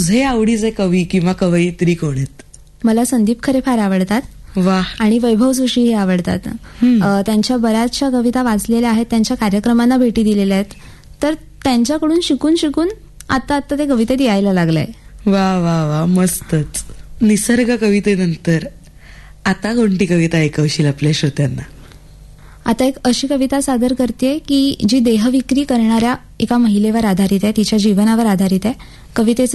तुझे आवडीचे कवी किंवा कवयित्री कोण आहेत? मला संदीप खरे फार आवडतात. वा. आणि वैभव जोशीही आवडतात. त्यांच्या बऱ्याचशा कविता वाचलेल्या आहेत, त्यांच्या कार्यक्रमांना भेटी दिलेल्या आहेत. तर त्यांच्याकडून शिकून आता ते कवितेत यायला लागलंय. वा वा वा, मस्तच. निसर्ग कवितेनंतर आता कोणती कविता ऐकवशील आपल्या श्रोत्यांना? आता एक अशी कविता सादर करते की जी देहविक्री करणाऱ्या एका महिलेवर आधारित आहे, तिच्या जीवनावर आधारित आहे. कवितेचं